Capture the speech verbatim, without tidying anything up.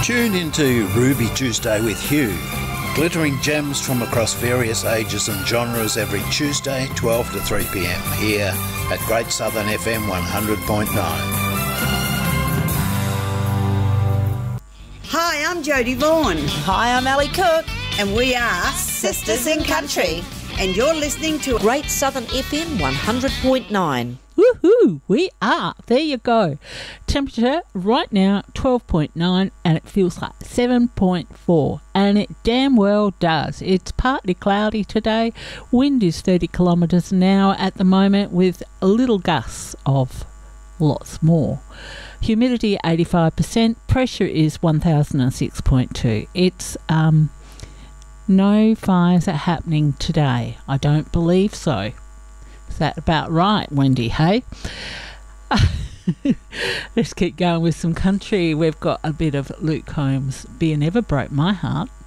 Tune into Ruby Tuesday with Hugh. Glittering gems from across various ages and genres every Tuesday, twelve to three p m here at Great Southern F M one hundred point nine. Hi, I'm Jodie Vaughan. Hi, I'm Ali Cook. And we are Sisters in Country. And you're listening to Great Southern F M one hundred point nine. Woohoo! We are. There you go. Temperature right now twelve point nine and it feels like seven point four. And it damn well does. It's partly cloudy today. Wind is thirty kilometres an hour at the moment with a little gusts of lots more. Humidity eighty-five percent. Pressure is one thousand six point two. It's um no fires are happening today. I don't believe so. Is that about right, Wendy, hey? Let's keep going with some country. We've got a bit of Luke Combs, Beer Never Broke My Heart.